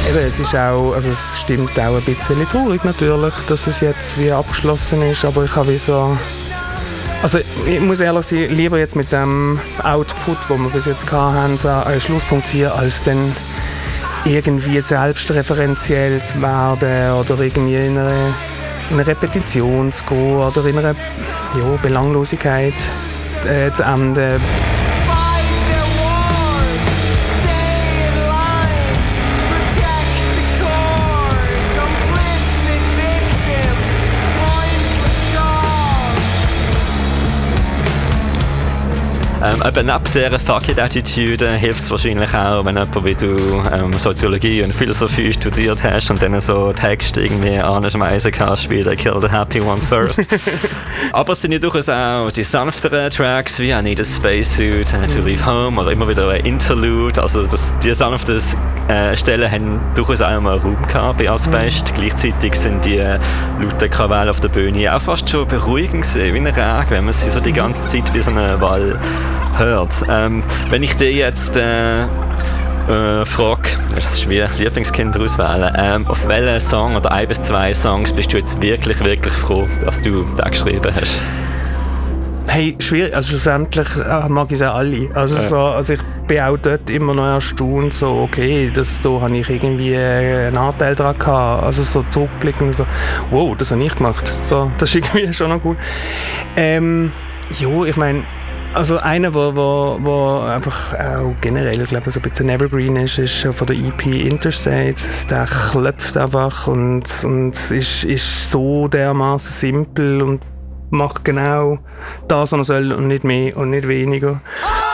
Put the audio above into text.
eben, es ist auch, also es stimmt auch ein bisschen traurig natürlich, dass es jetzt wie abgeschlossen ist, aber ich habe wie so... Also ich muss ehrlich sein, lieber jetzt mit dem Output, den wir bis jetzt hatten, so einen Schlusspunkt ziehen, als dann irgendwie selbstreferenziell zu werden oder irgendwie in eine Repetition zu gehen oder in einer Belanglosigkeit zu enden. Aber neben dieser Fuck-it-Attitude hilft es wahrscheinlich auch, wenn jemand wie du Soziologie und Philosophie studiert hast und dann so Texte irgendwie anschmeißen kannst, wie «They kill the happy ones first». Aber es sind ja durchaus auch die sanfteren Tracks wie «I need a spacesuit to leave home» oder immer wieder ein Interlude. Also die sanften Stellen haben durchaus auch mal Raum gehabt bei Asbest. Gleichzeitig sind die lauten Krawälle auf der Bühne auch fast schon beruhigend gewesen, wie ein Regen, wenn man sie so die ganze Zeit wie so einen Wall hört. Wenn ich dir jetzt frage, das ist wie Lieblingskind auswählen, auf welchen Song oder 1 bis 2 Songs bist du jetzt wirklich, wirklich froh, dass du den geschrieben hast? Hey, schwierig. Also schlussendlich mag ich sie alle. Also ich bin auch dort immer noch erstaunt, so okay, so habe ich irgendwie einen Anteil daran gehabt. Also so zurückblicken und so, wow, das habe ich gemacht. So, das ist irgendwie schon noch gut. Ich meine, also einer, wo einfach auch generell, glaube ich, so ein bisschen Evergreen ist von der EP Interstate. Der klopft einfach und ist so dermaßen simpel und macht genau das, was er soll und nicht mehr und nicht weniger.